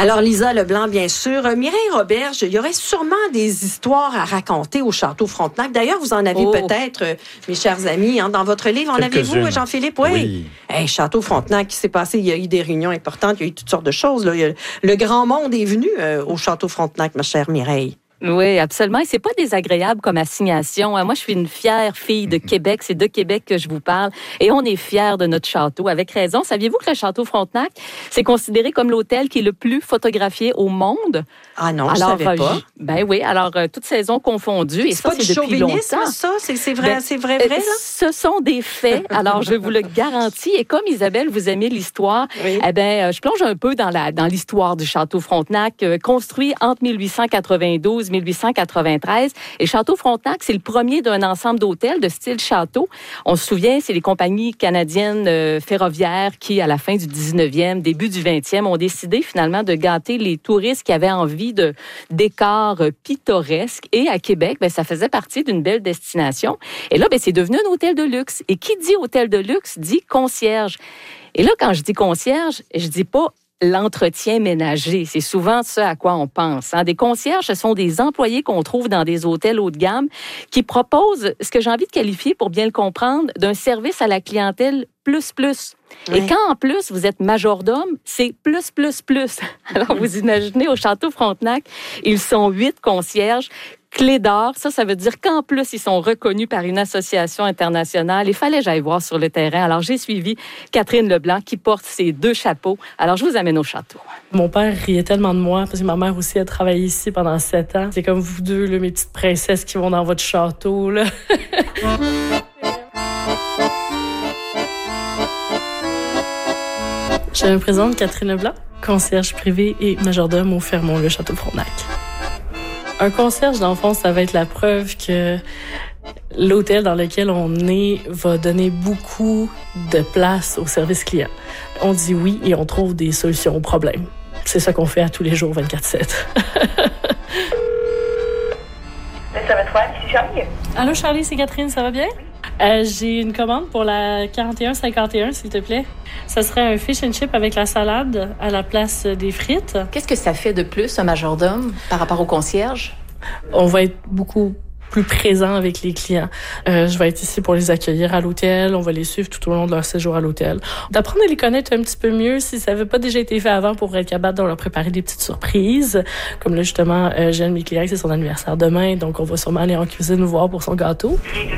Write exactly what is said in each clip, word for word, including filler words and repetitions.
Alors, Lisa Leblanc, bien sûr. Euh, Mireille Roberge, il y aurait sûrement des histoires à raconter au Château Frontenac. D'ailleurs, vous en avez oh. peut-être, euh, mes chers amis, hein, dans votre livre. En avez-vous, Jean-Philippe? Oui. oui. Hey, Château Frontenac, qui s'est passé, il y a eu des réunions importantes, il y a eu toutes sortes de choses. Là. Il y a, le grand monde est venu euh, au Château Frontenac, ma chère Mireille. Oui, absolument. Et c'est pas désagréable comme assignation. Moi, je suis une fière fille de Québec. C'est de Québec que je vous parle. Et on est fiers de notre château. Avec raison. Saviez-vous que le Château Frontenac, c'est considéré comme l'hôtel qui est le plus photographié au monde? Ah non, alors, je savais pas. Je, ben oui. Alors, euh, toutes saisons confondues. Et c'est ça, pas c'est du depuis longtemps. ça? C'est, c'est vrai, ben, c'est vrai, vrai, là? Ce sont des faits. Alors, je vous le garantis. Et comme Isabelle, vous aimez l'histoire, oui. eh ben, je plonge un peu dans la, dans l'histoire du Château Frontenac, euh, construit entre mille huit cent quatre-vingt-douze et mille huit cent quatre-vingt-treize. Et Château Frontenac, c'est le premier d'un ensemble d'hôtels de style château. On se souvient, c'est les compagnies canadiennes euh, ferroviaires qui, à la fin du dix-neuvième, début du vingtième, ont décidé finalement de gâter les touristes qui avaient envie de décors euh, pittoresques. Et à Québec, ben, ça faisait partie d'une belle destination. Et là, ben, c'est devenu un hôtel de luxe. Et qui dit hôtel de luxe dit concierge. Et là, quand je dis concierge, je dis pas l'entretien ménager. C'est souvent ce à quoi on pense. Hein. Des concierges, ce sont des employés qu'on trouve dans des hôtels haut de gamme qui proposent ce que j'ai envie de qualifier, pour bien le comprendre, d'un service à la clientèle plus, plus. Oui. Et quand, en plus, vous êtes majordome, c'est plus, plus, plus. Alors, vous imaginez, au Château Frontenac, ils sont huit concierges. Clé d'or, ça, ça veut dire qu'en plus, ils sont reconnus par une association internationale. Il fallait que j'aille voir sur le terrain. Alors, j'ai suivi Catherine Leblanc qui porte ses deux chapeaux. Alors, je vous amène au château. Mon père riait tellement de moi parce que ma mère aussi a travaillé ici pendant sept ans. C'est comme vous deux, là, mes petites princesses qui vont dans votre château, là. Je me présente Catherine Leblanc, concierge privée et majordome au Fermont, le Château Frontenac. Un concierge, dans le fond, ça va être la preuve que l'hôtel dans lequel on est va donner beaucoup de place au service client. On dit oui et on trouve des solutions aux problèmes. C'est ça qu'on fait à tous les jours, vingt-quatre sept. Ça va toi, c'est Charlie? Allô, Charlie, c'est Catherine, ça va bien? Euh, j'ai une commande pour la quarante et un cinquante et un, s'il te plaît. Ça serait un fish and chip avec la salade à la place des frites. Qu'est-ce que ça fait de plus, un majordome, par rapport au concierge? On va être beaucoup plus présent avec les clients. Euh, je vais être ici pour les accueillir à l'hôtel. On va les suivre tout au long de leur séjour à l'hôtel. D'apprendre à les connaître un petit peu mieux si ça n'avait pas déjà été fait avant pour être capable de leur préparer des petites surprises. Comme là, justement, euh, Jeanne Mécliac, c'est son anniversaire demain, donc on va sûrement aller en cuisine nous voir pour son gâteau.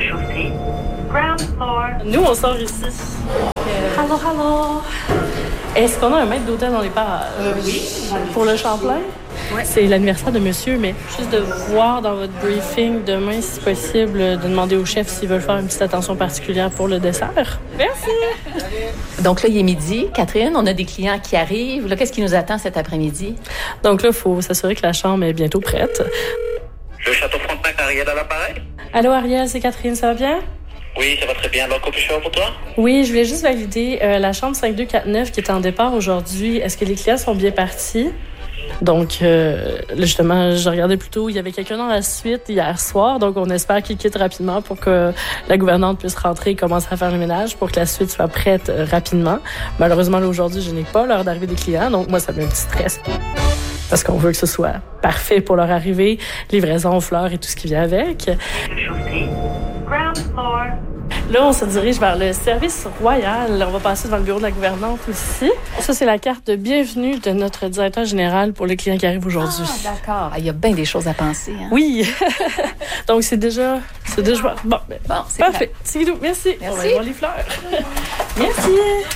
Nous, on sort ici. Euh... Allô, allô! Est-ce qu'on a un maître d'hôtel dans les parages? Euh, oui. Pour le Champlain? Oui. C'est l'anniversaire de monsieur, mais juste de voir dans votre briefing demain, si possible, de demander au chef s'ils veulent faire une petite attention particulière pour le dessert. Merci! Donc là, il est midi. Catherine, on a des clients qui arrivent. Là, qu'est-ce qui nous attend cet après-midi? Donc là, il faut s'assurer que la chambre est bientôt prête. Le Château Frontenac, Ariel à l'appareil? Allô, Ariel, c'est Catherine, ça va bien? Oui, ça va très bien. Alors, qu'on peut faire pour toi? Oui, je voulais juste valider euh, la chambre cinq deux quatre neuf qui est en départ aujourd'hui. Est-ce que les clients sont bien partis? Donc, euh, là, justement, je regardais plutôt, il y avait quelqu'un dans la suite hier soir, donc on espère qu'il quitte rapidement pour que la gouvernante puisse rentrer et commencer à faire le ménage pour que la suite soit prête euh, rapidement. Malheureusement, là, aujourd'hui, je n'ai pas l'heure d'arrivée des clients, donc moi, ça me met un petit stress. Parce qu'on veut que ce soit parfait pour leur arrivée, livraison, fleurs et tout ce qui vient avec. Là, on se dirige vers le service royal. On va passer devant le bureau de la gouvernante aussi. Ça, c'est la carte de bienvenue de notre directeur général pour les clients qui arrivent aujourd'hui. Ah, d'accord. Il y a bien des choses à penser. Hein? Oui. Donc, c'est déjà... C'est déjà... Bon, ben, bon c'est parfait. Tigidou, merci. Merci. On va voir les fleurs. Merci.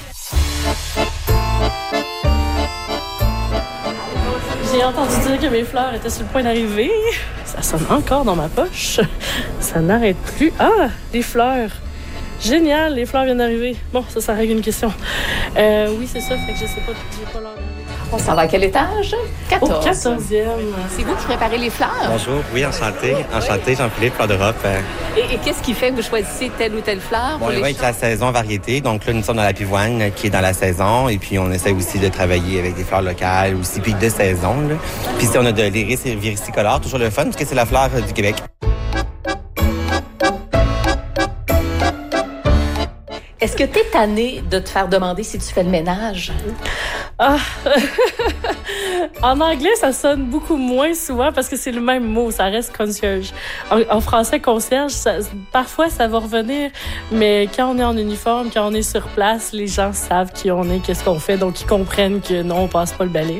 J'ai entendu dire que mes fleurs étaient sur le point d'arriver. Ça sonne encore dans ma poche. Ça n'arrête plus. Ah, les fleurs. Génial, les fleurs viennent d'arriver. Bon, ça, ça règle une question. Euh, oui, c'est ça, fait que je sais pas, j'ai pas l'heure d'arriver. On s'en va à quel étage? quatorze. Au quatorzième. C'est vous qui préparez les fleurs? Bonjour, oui, enchanté. Enchanté, Jean-Philippe, Fleur d'Europe. Et, et qu'est-ce qui fait que vous choisissez telle ou telle fleur? Bon, on va avec la saison variété. Donc là, nous sommes dans la pivoine qui est dans la saison. Et puis, on essaie aussi de travailler avec des fleurs locales, aussi, puis de saison. Là. Puis ici, on a de l'iris versicolore, toujours le fun, parce que c'est la fleur du Québec. Est-ce que tu es tannée de te faire demander si tu fais le ménage? Ah. En anglais, ça sonne beaucoup moins souvent parce que c'est le même mot, ça reste concierge. En, en français, concierge, ça, parfois ça va revenir, mais quand on est en uniforme, quand on est sur place, les gens savent qui on est, qu'est-ce qu'on fait, donc ils comprennent que non, on passe pas le balai.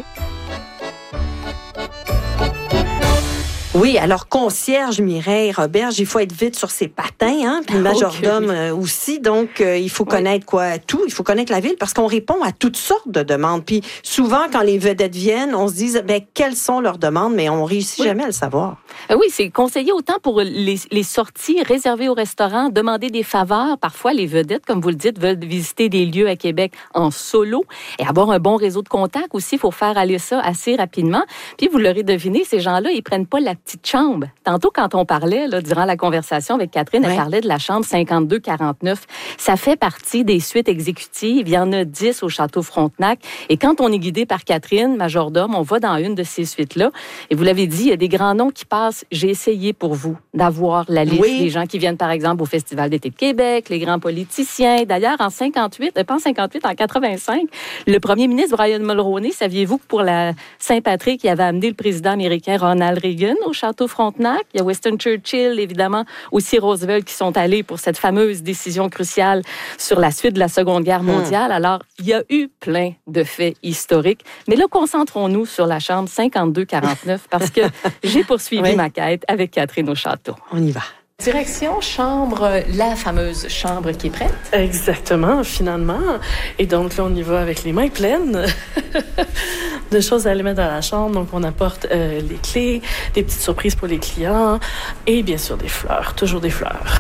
Oui, alors concierge, Mireille Roberge, il faut être vite sur ses patins, hein, puis majordome okay. aussi, donc euh, il faut oui. connaître quoi tout, il faut connaître la ville parce qu'on répond à toutes sortes de demandes. Puis souvent, quand les vedettes viennent, on se dit, ben quelles sont leurs demandes, mais on réussit oui. jamais à le savoir. Euh, oui, c'est conseillé autant pour les, les sorties réservées au restaurant, demander des faveurs. Parfois, les vedettes, comme vous le dites, veulent visiter des lieux à Québec en solo et avoir un bon réseau de contacts aussi. Il faut faire aller ça assez rapidement. Puis vous l'aurez deviné, ces gens-là, ils prennent pas la petite chambre. Tantôt, quand on parlait, là, durant la conversation avec Catherine, ouais. elle parlait de la chambre cinquante-deux quarante-neuf. Ça fait partie des suites exécutives. Il y en a dix au Château Frontenac. Et quand on est guidé par Catherine, majordome, on va dans une de ces suites-là. Et vous l'avez dit, il y a des grands noms qui passent. J'ai essayé pour vous d'avoir la liste oui. des gens qui viennent, par exemple, au Festival d'été de Québec, les grands politiciens. D'ailleurs, en cinquante-huit, pas en cinquante-huit, en quatre-vingt-cinq, le premier ministre Brian Mulroney, saviez-vous que pour la Saint-Patrick, il avait amené le président américain Ronald Reagan au Château Frontenac. Il y a Winston Churchill, évidemment, aussi Roosevelt qui sont allés pour cette fameuse décision cruciale sur la suite de la Seconde Guerre mondiale. Mmh. Alors, il y a eu plein de faits historiques. Mais là, concentrons-nous sur la chambre cinquante-deux quarante-neuf parce que j'ai poursuivi oui. ma quête avec Catherine au château. On y va. Direction chambre, la fameuse chambre qui est prête. Exactement, finalement. Et donc là, on y va avec les mains pleines de choses à aller mettre dans la chambre. Donc, on apporte euh, les clés, des petites surprises pour les clients et bien sûr des fleurs, toujours des fleurs.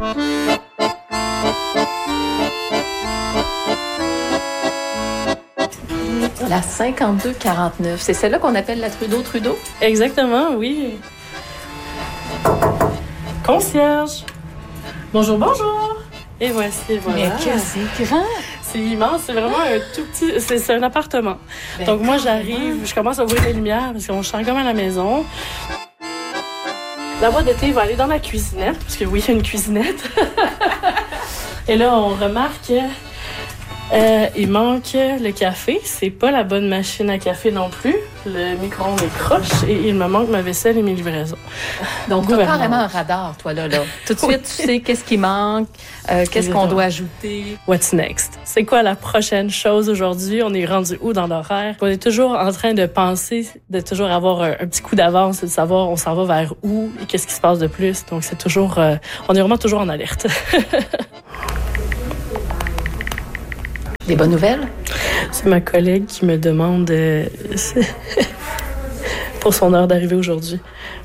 La cinquante-deux quarante-neuf, c'est celle-là qu'on appelle la Trudeau-Trudeau? Exactement, oui. Concierge. Bonjour, bonjour. Et voici, voilà. Mais que c'est grand. C'est immense, c'est vraiment un tout petit... C'est, c'est un appartement. Ben, donc moi, j'arrive, je commence à ouvrir les lumières parce qu'on chante comme à la maison. La boîte de thé va aller dans la cuisinette, parce que oui, il y a une cuisinette. Et là, on remarque... Euh, il manque le café. C'est pas la bonne machine à café non plus. Le micro-ondes est croche et il me manque ma vaisselle et mes livraisons. Donc, tu as carrément un radar, toi, là. là. Tout de suite, oui. tu sais qu'est-ce qui manque, euh, qu'est-ce qu'on doit ajouter. What's next? C'est quoi la prochaine chose aujourd'hui? On est rendu où dans l'horaire? On est toujours en train de penser, de toujours avoir un, un petit coup d'avance, de savoir on s'en va vers où et qu'est-ce qui se passe de plus. Donc, c'est toujours... Euh, on est vraiment toujours en alerte. Des bonnes nouvelles? C'est ma collègue qui me demande euh, pour son heure d'arrivée aujourd'hui.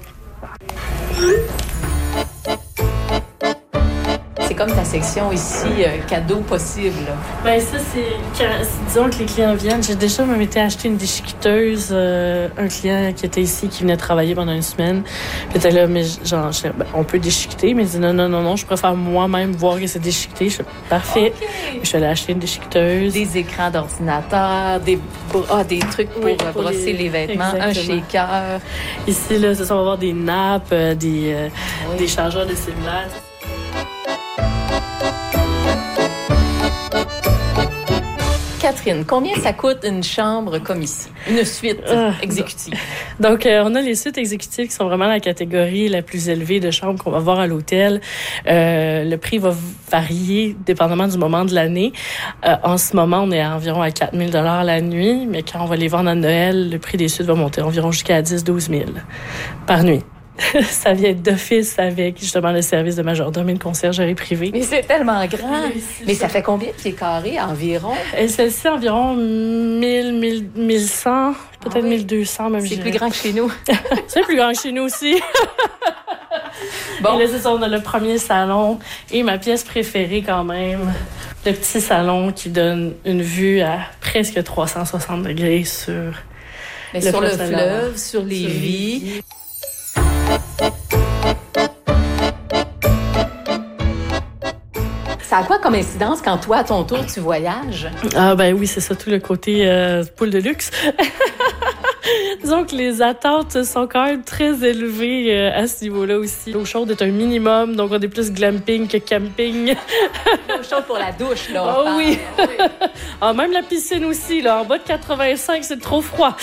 C'est comme ta section ici, euh, cadeau possible. Bien, ça, c'est quand, disons que les clients viennent. J'ai déjà même été acheter une déchiqueteuse. Euh, un client qui était ici, qui venait travailler pendant une semaine. Puis était là, mais genre, je, ben, on peut déchiqueter. Mais il dit non, non, non, non, je préfère moi-même voir que c'est déchiqueté. Je suis parfait. Okay. Je suis allée acheter une déchiqueteuse. Des écrans d'ordinateur, des, ah, des trucs pour, oui, pour brosser les, les vêtements, exactement. Un shaker. Ici, là, ça, on va avoir des nappes, euh, des, euh, oui. des chargeurs de cellulaire. Catherine, combien ça coûte une chambre comme ici? Une suite euh, exécutive? Donc, euh, on a les suites exécutives qui sont vraiment la catégorie la plus élevée de chambres qu'on va voir à l'hôtel. Euh, le prix va varier dépendamment du moment de l'année. Euh, en ce moment, on est à environ à quatre mille dollars la nuit, mais quand on va les vendre à Noël, le prix des suites va monter environ jusqu'à dix à douze mille par nuit. Ça vient d'office avec justement le service de majordome et de conciergerie privée. Mais c'est tellement grand. Oui, c'est Mais ça. ça fait combien de pieds carrés environ? Et celle-ci, environ mille, mille, mille cent, peut-être ah oui. mille deux cents même. C'est plus grand que chez nous. C'est plus grand que chez nous aussi. Bon. Et là, c'est ça, on a le premier salon et ma pièce préférée quand même, le petit salon qui donne une vue à presque trois cent soixante degrés sur, Mais le, sur le fleuve, sur les vies. Ça a quoi comme incidence quand toi, à ton tour, tu voyages? Ah ben oui, c'est ça, tout le côté euh, poule de luxe. Disons que les attentes sont quand même très élevées euh, à ce niveau-là aussi. L'eau chaude est un minimum, donc on est plus glamping que camping. L'eau chaude pour la douche, là. Ah oh, oui. oui. Ah, même la piscine aussi, là. En bas de quatre-vingt-cinq, c'est trop froid.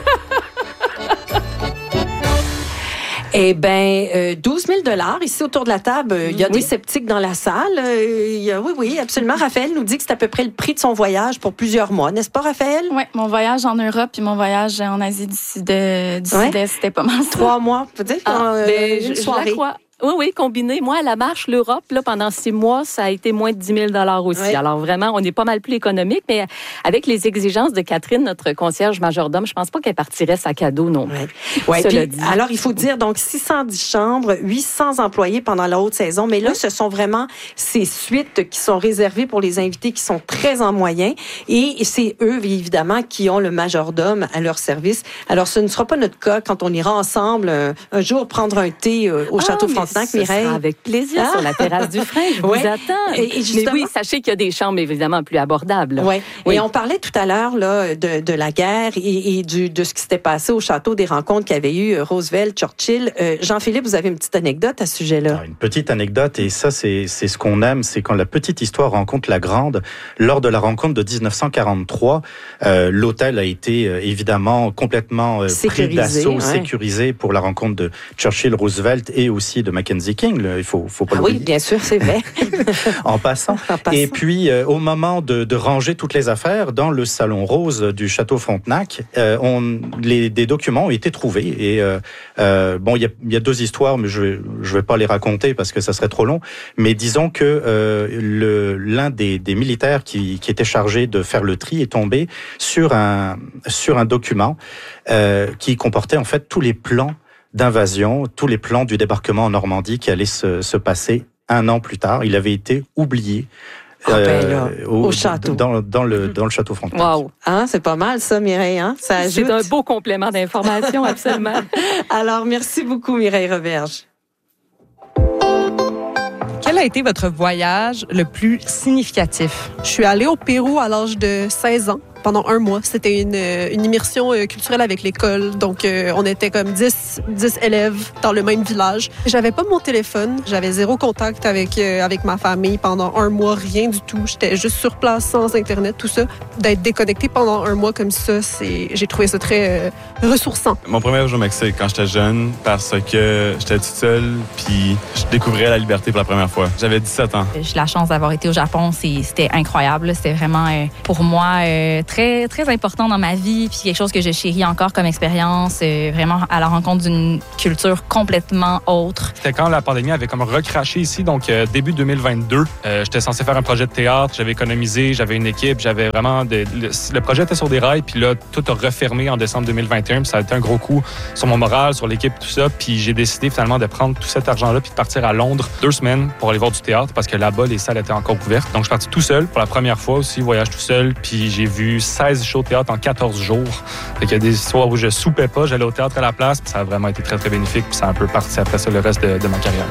Eh bien, euh, douze mille dollars ici autour de la table. Il y a oui. des sceptiques dans la salle. Euh, il y a, oui, oui, absolument. Raphaël nous dit que c'est à peu près le prix de son voyage pour plusieurs mois. N'est-ce pas, Raphaël? Oui, mon voyage en Europe puis mon voyage en Asie du Sud-Est, du ouais. Sud-Est, c'était pas mal ça. Trois mois, peut-être? Ah, euh, ben, une je, soirée. Je la crois. Oui, oui, combiné. Moi, à la marche, l'Europe, là, pendant six mois, ça a été moins de dix mille dollars aussi. Oui. Alors, vraiment, on est pas mal plus économique, mais avec les exigences de Catherine, notre concierge majordome, je pense pas qu'elle partirait sac à dos non plus. Oui. Ouais, puis, alors, il faut dire, donc, six cent dix chambres, huit cents employés pendant la haute saison, mais là, oui. ce sont vraiment ces suites qui sont réservées pour les invités qui sont très en moyen, et c'est eux, évidemment, qui ont le majordome à leur service. Alors, ce ne sera pas notre cas quand on ira ensemble euh, un jour prendre un thé euh, au ah, Château Frontenac, Mireille. Avec plaisir, ah. sur la terrasse du Frein, je ouais. vous attends. Et, et justement... Mais oui, sachez qu'il y a des chambres évidemment plus abordables. Ouais. Oui. Et on parlait tout à l'heure là, de, de la guerre et, et du, de ce qui s'était passé au château, des rencontres qu'avaient eu Roosevelt, Churchill. Euh, Jean-Philippe, vous avez une petite anecdote à ce sujet-là? Alors, une petite anecdote, et ça, c'est, c'est ce qu'on aime, c'est quand la petite histoire rencontre la grande. Lors de la rencontre de dix-neuf cent quarante-trois, euh, l'hôtel a été euh, évidemment complètement euh, pris d'assaut, ouais. sécurisé pour la rencontre de Churchill-Roosevelt et aussi de Mackenzie King. Le, il faut, faut pas ah l'oublier. Oui, bien sûr, c'est vrai. en, passant. en passant. Et puis, euh, au moment de, de ranger toutes les affaires dans le salon rose du Château Frontenac, euh, on, les, des documents ont été trouvés. Et euh, euh, bon, il y a, y a deux histoires, mais je vais, je vais pas les raconter parce que ça serait trop long. Mais disons que euh, le, l'un des, des militaires qui, qui était chargé de faire le tri est tombé sur un, sur un document euh, qui comportait en fait tous les plans d'invasion, tous les plans du débarquement en Normandie qui allait se, se passer un an plus tard. Il avait été oublié. Ah ben là, euh, au, au château. Dans, dans, le, dans le château Frontenac. Wow. Hein, c'est pas mal ça, Mireille. Hein? Ça ajoute... C'est un beau complément d'information, absolument. Alors, merci beaucoup, Mireille Roberge. Quel a été votre voyage le plus significatif? Je suis allée au Pérou à l'âge de seize ans. Pendant un mois. C'était une, une immersion culturelle avec l'école. Donc, euh, on était comme dix, dix élèves dans le même village. J'avais pas mon téléphone. J'avais zéro contact avec, euh, avec ma famille pendant un mois, rien du tout. J'étais juste sur place, sans Internet, tout ça. D'être déconnectée pendant un mois comme ça, c'est, j'ai trouvé ça très euh, ressourçant. Mon premier voyage au Mexique, quand j'étais jeune, parce que j'étais toute seule, puis je découvrais la liberté pour la première fois. J'avais dix-sept ans. J'ai la chance d'avoir été au Japon. C'est, c'était incroyable. C'était vraiment, euh, pour moi, euh, très, très important dans ma vie, puis quelque chose que je chéris encore comme expérience, euh, vraiment à la rencontre d'une culture complètement autre. C'était quand la pandémie avait comme recraché ici, donc euh, début deux mille vingt-deux. Euh, j'étais censé faire un projet de théâtre, j'avais économisé, j'avais une équipe, j'avais vraiment... De, le, le projet était sur des rails, puis là, tout a refermé en décembre deux mille vingt et un, puis ça a été un gros coup sur mon moral, sur l'équipe, tout ça, puis j'ai décidé finalement de prendre tout cet argent-là, puis de partir à Londres deux semaines pour aller voir du théâtre, parce que là-bas, les salles étaient encore ouvertes. Donc, je suis parti tout seul, pour la première fois aussi, voyage tout seul, puis j'ai vu seize shows de théâtre en quatorze jours. Fait qu'il y a des histoires où je soupais pas, j'allais au théâtre à la place, puis ça a vraiment été très, très bénéfique, puis ça a un peu parti après ça le reste de, de ma carrière.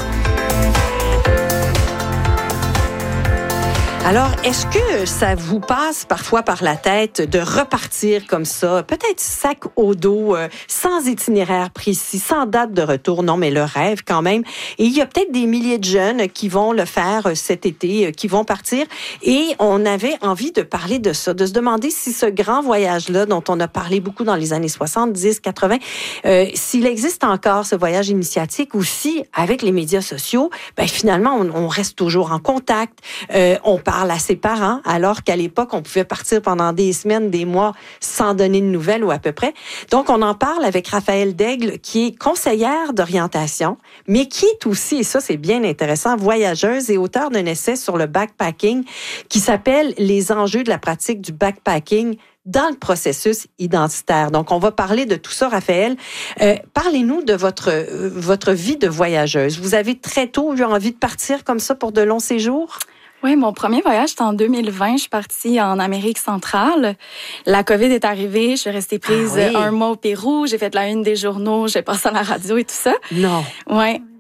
Alors, est-ce que ça vous passe parfois par la tête de repartir comme ça, peut-être sac au dos, euh, sans itinéraire précis, sans date de retour? Non, mais le rêve quand même. Et il y a peut-être des milliers de jeunes qui vont le faire cet été, euh, qui vont partir. Et on avait envie de parler de ça, de se demander si ce grand voyage-là, dont on a parlé beaucoup dans les années soixante-dix, quatre-vingts, euh, s'il existe encore ce voyage initiatique, ou si, avec les médias sociaux, ben finalement, on, on reste toujours en contact, euh, on parle à ses parents, alors qu'à l'époque, on pouvait partir pendant des semaines, des mois, sans donner de nouvelles ou à peu près. Donc, on en parle avec Raphaël Daigle, qui est conseillère d'orientation, mais qui est aussi, et ça c'est bien intéressant, voyageuse et auteure d'un essai sur le backpacking qui s'appelle « Les enjeux de la pratique du backpacking » dans le processus identitaire. Donc, on va parler de tout ça, Raphaël. Euh, parlez-nous de votre, euh, votre vie de voyageuse. Vous avez très tôt eu envie de partir comme ça pour de longs séjours? Oui, mon premier voyage, c'était en deux mille vingt. Je suis partie en Amérique centrale. La COVID est arrivée. Je suis restée prise ah oui. un mois au Pérou. J'ai fait la une des journaux. J'ai passé à la radio et tout ça. Non. Oui.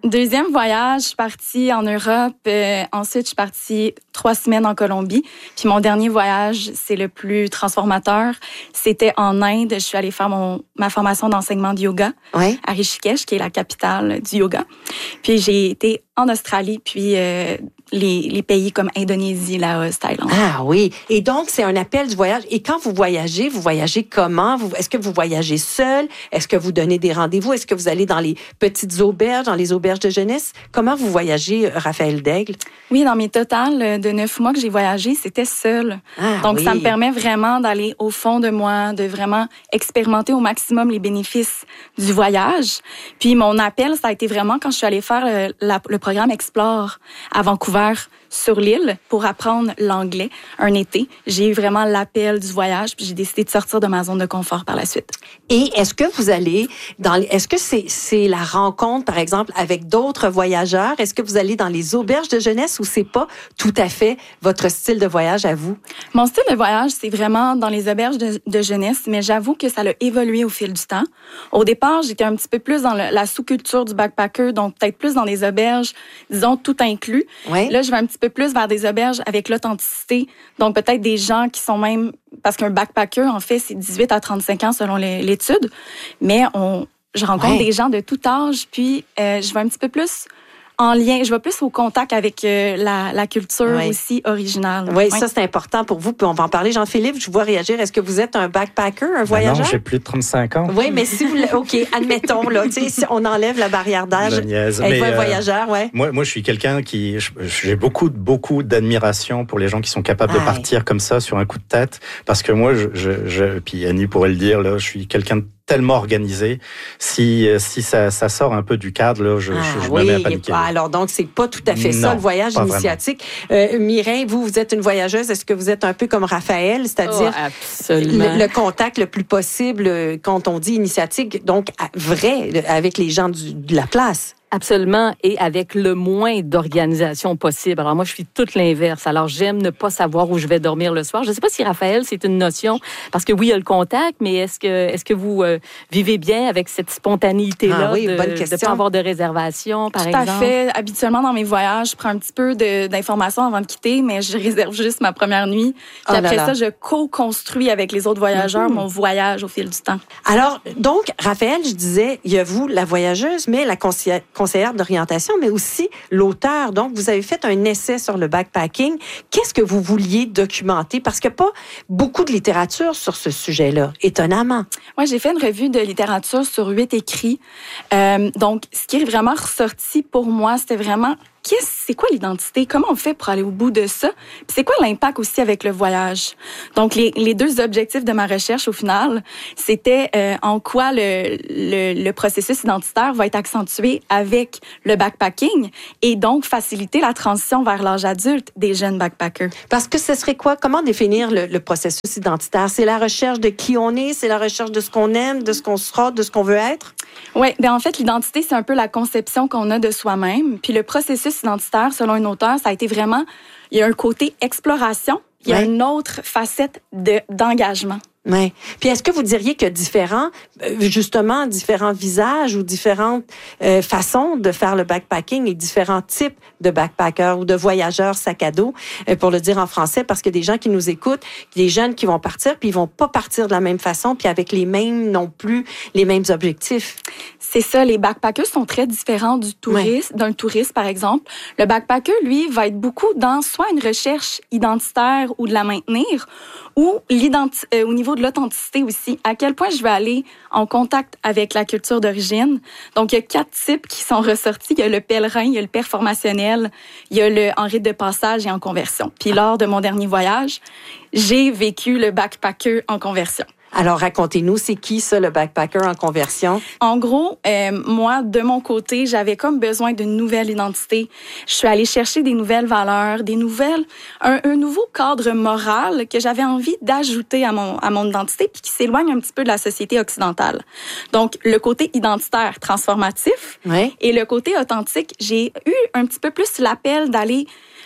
Deuxième voyage, je suis partie en Europe. Euh, ensuite, je suis partie trois semaines en Colombie. Puis mon dernier voyage, c'est le plus transformateur. C'était en Inde. Je suis allée faire mon, ma formation d'enseignement de yoga ouais. à Rishikesh, qui est la capitale du yoga. Puis j'ai été en Australie, puis euh, les, les pays comme Indonésie, Laos, Thaïlande. Ah oui. Et donc, c'est un appel du voyage. Et quand vous voyagez, vous voyagez comment? Vous, est-ce que vous voyagez seul? Est-ce que vous donnez des rendez-vous? Est-ce que vous allez dans les petites auberges, dans les auberges de jeunesse? Comment vous voyagez, Raphaël Daigle? Oui, dans mes totales de neuf mois que j'ai voyagé, c'était seul. Ah, donc, oui. ça me permet vraiment d'aller au fond de moi, de vraiment expérimenter au maximum les bénéfices du voyage. Puis, mon appel, ça a été vraiment quand je suis allée faire le, la, le programme Explore à Vancouver sur l'île pour apprendre l'anglais un été. J'ai eu vraiment l'appel du voyage, puis j'ai décidé de sortir de ma zone de confort par la suite. Et est-ce que vous allez dans les, est-ce que c'est c'est la rencontre par exemple avec d'autres voyageurs? Est-ce que vous allez dans les auberges de jeunesse ou c'est pas tout à fait votre style de voyage à vous? Mon style de voyage, c'est vraiment dans les auberges de, de jeunesse, mais j'avoue que ça a évolué au fil du temps. Au départ, j'étais un petit peu plus dans le, la sous-culture du backpacker, donc peut-être plus dans des auberges, disons, tout inclus. Oui. Là, je vais un petit peu plus vers des auberges avec l'authenticité, donc peut-être des gens qui sont même... Parce qu'un backpacker, en fait, c'est dix-huit à trente-cinq ans selon l'étude, mais on, je rencontre ouais. des gens de tout âge, puis euh, je vais un petit peu plus... en lien, je vais plus au contact avec euh, la, la culture oui. aussi originale. Oui, oui, ça, c'est important pour vous. Puis on va en parler. Jean-Philippe, je vous vois réagir. Est-ce que vous êtes un backpacker, un voyageur? Ben non, j'ai plus de trente-cinq ans. Oui, mais si vous... OK, admettons, là, tu sais, si on enlève la barrière d'âge, êtes-vous un voyageur, oui? Moi, moi, je suis quelqu'un qui... J'ai beaucoup, beaucoup d'admiration pour les gens qui sont capables ah, de partir ouais. comme ça sur un coup de tête. Parce que moi, je, je, je puis Annie pourrait le dire, là, je suis quelqu'un de tellement organisé. Si, si ça, ça sort un peu du cadre, là, je, ah, je, je oui, me mets à paniquer. Ah, alors, donc, c'est pas tout à fait non, ça, le voyage initiatique. Euh, Mireille, vous, vous êtes une voyageuse. Est-ce que vous êtes un peu comme Raphaël, c'est-à-dire oh, le, le contact le plus possible quand on dit initiatique, donc vrai, avec les gens du, de la place? Absolument, et avec le moins d'organisation possible. Alors moi, je suis toute l'inverse. Alors j'aime ne pas savoir où je vais dormir le soir. Je ne sais pas si, Raphaël, c'est une notion, parce que oui, il y a le contact, mais est-ce que est-ce que vous euh, vivez bien avec cette spontanéité-là ah, oui, de ne pas avoir de réservation, par Tout exemple? Tout à fait. Habituellement, dans mes voyages, je prends un petit peu de, d'informations avant de quitter, mais je réserve juste ma première nuit. Puis oh après ça, je co-construis avec les autres voyageurs mm-hmm. mon voyage au fil du temps. Alors, donc, Raphaël, je disais, il y a vous, la voyageuse, mais la conseillère conseillère d'orientation, mais aussi l'auteur. Donc, vous avez fait un essai sur le backpacking. Qu'est-ce que vous vouliez documenter? Parce qu'il n'y a pas beaucoup de littérature sur ce sujet-là, étonnamment. Moi, j'ai fait une revue de littérature sur huit écrits. Euh, donc, ce qui est vraiment ressorti pour moi, c'était vraiment... Qu'est-ce, c'est quoi l'identité? Comment on fait pour aller au bout de ça? Puis c'est quoi l'impact aussi avec le voyage? Donc, les, les deux objectifs de ma recherche, au final, c'était euh, en quoi le, le, le processus identitaire va être accentué avec le backpacking et donc faciliter la transition vers l'âge adulte des jeunes backpackers. Parce que ce serait quoi? Comment définir le, le processus identitaire? C'est la recherche de qui on est? C'est la recherche de ce qu'on aime, de ce qu'on sera, de ce qu'on veut être? Oui, bien en fait, l'identité, c'est un peu la conception qu'on a de soi-même. Puis le processus identitaire, selon un auteur, ça a été vraiment... Il y a un côté exploration, il y a ouais. une autre facette de, d'engagement. Oui. Puis est-ce que vous diriez qu'il y a différents, justement, différents visages ou différentes euh, façons de faire le backpacking et différents types de backpackers ou de voyageurs sac à dos, euh, pour le dire en français, parce qu'il y a des gens qui nous écoutent, des jeunes qui vont partir, puis ils vont pas partir de la même façon, puis avec les mêmes non plus, les mêmes objectifs. C'est ça, les backpackers sont très différents du touriste, ouais. d'un touriste, par exemple. Le backpacker, lui, va être beaucoup dans soit une recherche identitaire ou de la maintenir, ou l'identi- euh, au niveau de l'authenticité aussi. À quel point je vais aller en contact avec la culture d'origine. Donc, il y a quatre types qui sont ressortis. Il y a le pèlerin, il y a le performationnel, il y a le en rite de passage et en conversion. Puis, lors de mon dernier voyage, j'ai vécu le backpacker en conversion. Alors, racontez-nous, c'est qui ça, le backpacker en conversion? En gros, euh, moi, de mon côté, j'avais comme besoin d'une nouvelle identité. Je suis allée chercher des nouvelles valeurs, des nouvelles, un, un nouveau cadre moral que j'avais envie d'ajouter à mon, à mon identité puis qui s'éloigne un petit peu de la société occidentale. Donc, le côté identitaire transformatif ouais. et le côté authentique, j'ai eu un petit peu plus l'appel d'aller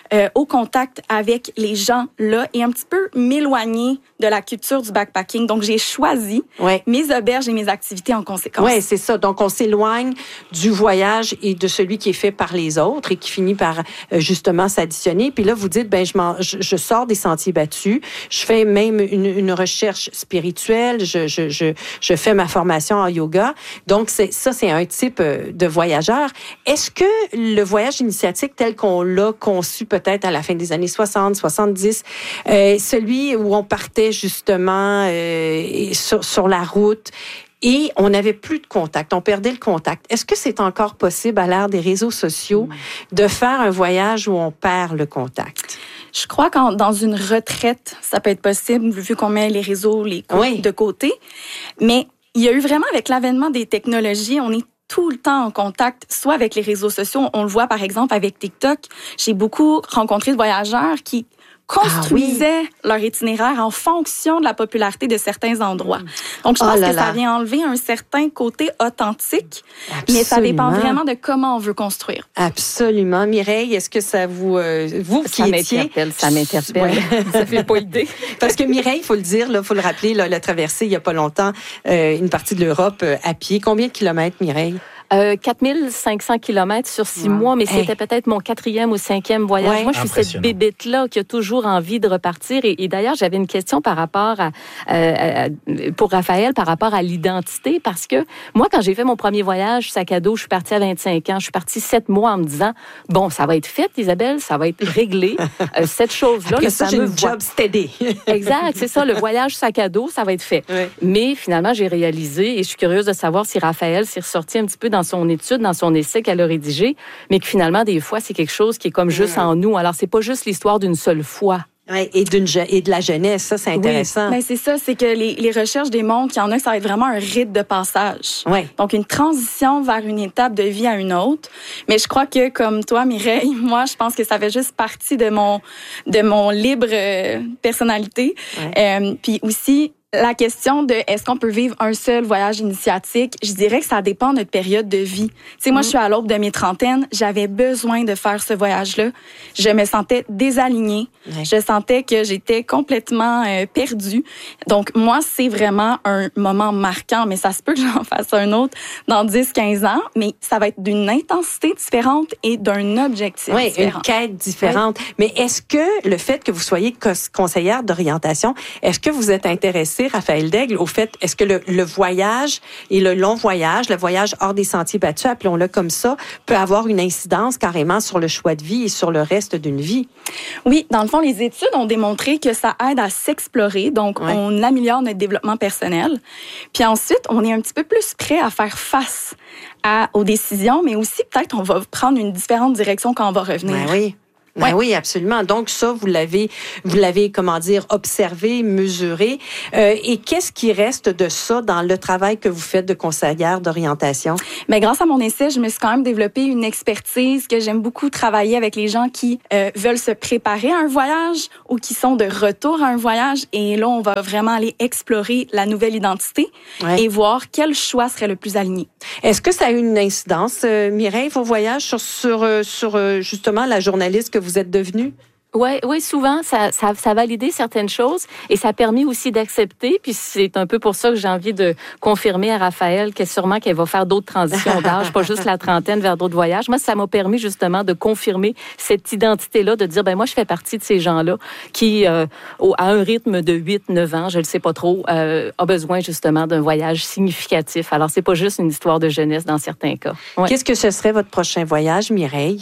euh, au contact avec les gens là et un petit peu m'éloigner de la culture du backpacking. Donc, j'ai choisi ouais. mes auberges et mes activités en conséquence. Oui, c'est ça. Donc, on s'éloigne du voyage et de celui qui est fait par les autres et qui finit par euh, justement s'additionner. Puis là, vous dites, ben, je, m'en, je, je sors des sentiers battus. Je fais même une, une recherche spirituelle. Je, je, je, je fais ma formation en yoga. Donc, c'est, ça, c'est un type de voyageur. Est-ce que le voyage initiatique tel qu'on l'a conçu peut-être à la fin des années soixante, soixante-dix, euh, celui où on partait justement euh, sur, sur la route et on n'avait plus de contact, on perdait le contact. Est-ce que c'est encore possible à l'ère des réseaux sociaux de faire un voyage où on perd le contact? Je crois que dans une retraite, ça peut être possible vu qu'on met les réseaux les co- oui. de côté. Mais il y a eu vraiment, avec l'avènement des technologies, on est tout le temps en contact, soit avec les réseaux sociaux. On le voit, par exemple, avec TikTok. J'ai beaucoup rencontré de voyageurs qui construisaient ah oui. leur itinéraire en fonction de la popularité de certains endroits. Donc, je pense oh là que là. ça vient enlever un certain côté authentique, Absolument. mais ça dépend vraiment de comment on veut construire. Absolument. Mireille, est-ce que ça vous... Euh, vous qui ça étiez... m'interpelle, ça m'interpelle. Ouais. Ça fait pas idée. Parce que Mireille, il faut le dire, il faut le rappeler, là, la traversée il n'y a pas longtemps, euh, une partie de l'Europe euh, à pied. Combien de kilomètres, Mireille? Euh, quatre mille cinq cents kilomètres sur six wow. mois, mais c'était hey. peut-être mon quatrième ou cinquième voyage. Ouais. Moi, je suis cette bébête-là qui a toujours envie de repartir. Et, et d'ailleurs, j'avais une question par rapport à, euh, à, pour Raphaël, par rapport à l'identité, parce que moi, quand j'ai fait mon premier voyage sac à dos, je suis partie à vingt-cinq ans. Je suis partie sept mois en me disant, bon, ça va être fait, Isabelle, ça va être réglé. euh, cette chose-là, Après le ça, fameux j'ai une job steady. Exact, c'est ça, le voyage sac à dos, ça va être fait. Ouais. Mais finalement, j'ai réalisé, et je suis curieuse de savoir si Raphaël s'est ressorti un petit peu dans son étude, dans son essai qu'elle a rédigé, mais que finalement, des fois, c'est quelque chose qui est comme juste en nous. Alors, c'est pas juste l'histoire d'une seule fois. Ouais, et, d'une, et de la jeunesse, ça, c'est intéressant. Oui, mais c'est ça, c'est que les, les recherches démontrent qu'il y en a que ça va être vraiment un rite de passage. Ouais. Donc, une transition vers une étape de vie à une autre. Mais je crois que, comme toi, Mireille, moi, je pense que ça fait juste partie de mon, de mon libre euh, personnalité. Ouais. Euh, puis aussi, la question de est-ce qu'on peut vivre un seul voyage initiatique, je dirais que ça dépend de notre période de vie. Tu sais, moi, mmh. je suis à l'aube de mes trentaines, j'avais besoin de faire ce voyage-là. Je me sentais désalignée. Ouais. Je sentais que j'étais complètement euh, perdue. Donc, moi, c'est vraiment un moment marquant, mais ça se peut que j'en fasse un autre dans dix quinze ans, mais ça va être d'une intensité différente et d'un objectif oui, différent. Une quête différente. Oui. Mais est-ce que le fait que vous soyez conseillère d'orientation, est-ce que vous êtes intéressée, Raphaël Daigle, au fait, est-ce que le, le voyage et le long voyage, le voyage hors des sentiers battus, appelons-le comme ça, peut avoir une incidence carrément sur le choix de vie et sur le reste d'une vie? Oui, dans le fond, les études ont démontré que ça aide à s'explorer, donc ouais. on améliore notre développement personnel. Puis ensuite, on est un petit peu plus prêt à faire face à, aux décisions, mais aussi peut-être on va prendre une différente direction quand on va revenir. Ben oui. Ben ouais. Oui, absolument. Donc ça, vous l'avez, vous l'avez, comment dire, observé, mesuré. Euh, et qu'est-ce qui reste de ça dans le travail que vous faites de conseillère d'orientation? Mais grâce à mon essai, je me suis quand même développé une expertise que j'aime beaucoup travailler avec les gens qui euh, veulent se préparer à un voyage ou qui sont de retour à un voyage. Et là, on va vraiment aller explorer la nouvelle identité ouais. et voir quel choix serait le plus aligné. Est-ce que ça a eu une incidence, euh, Mireille, vos voyages sur sur euh, sur euh, justement la journaliste que vous êtes devenue? Oui, oui, souvent, ça, ça, ça a validé certaines choses et ça a permis aussi d'accepter. Puis c'est un peu pour ça que j'ai envie de confirmer à Raphaël qu'elle sûrement qu'elle va faire d'autres transitions d'âge, pas juste la trentaine vers d'autres voyages. Moi, ça m'a permis justement de confirmer cette identité-là, de dire, ben moi, je fais partie de ces gens-là qui, euh, à un rythme de huit neuf ans, je le sais pas trop, euh, a besoin justement d'un voyage significatif. Alors, c'est pas juste une histoire de jeunesse dans certains cas. Ouais. Qu'est-ce que ce serait votre prochain voyage, Mireille?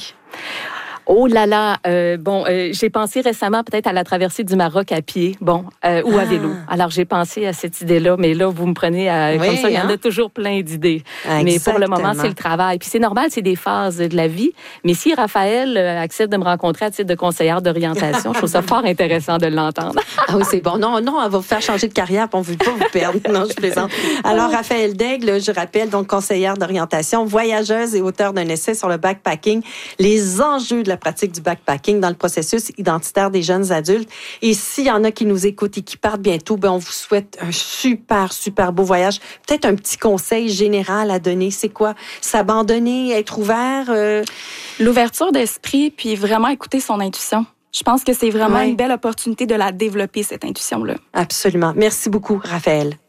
Oh là là, euh, bon, euh, j'ai pensé récemment peut-être à la traversée du Maroc à pied, bon, euh, ou à ah. vélo. Alors j'ai pensé à cette idée-là, mais là vous me prenez à, oui, comme ça, il hein? y en a toujours plein d'idées. Exactement. Mais pour le moment c'est le travail. Puis c'est normal, c'est des phases de la vie. Mais si Raphaël accepte de me rencontrer à titre de conseillère d'orientation, je trouve ça fort intéressant de l'entendre. Ah oui, c'est bon. Non, non, on va vous faire changer de carrière, puis on ne veut pas vous perdre. Non, je plaisante. Alors Raphaël Daigle, je rappelle, donc conseillère d'orientation, voyageuse et auteure d'un essai sur le backpacking, les enjeux de la la pratique du backpacking dans le processus identitaire des jeunes adultes. Et s'il y en a qui nous écoutent et qui partent bientôt, ben on vous souhaite un super, super beau voyage. Peut-être un petit conseil général à donner. C'est quoi? S'abandonner, être ouvert? Euh... L'ouverture d'esprit, puis vraiment écouter son intuition. Je pense que c'est vraiment ouais. une belle opportunité de la développer, cette intuition-là. Absolument. Merci beaucoup, Raphaël.